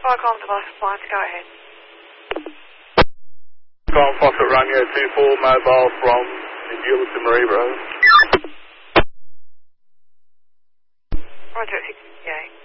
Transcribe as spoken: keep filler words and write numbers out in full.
Firecom device flight, go ahead. Tom Fokker Romeo two four mobile from New Zealand to Marie Road. Roger, six fifty-eight.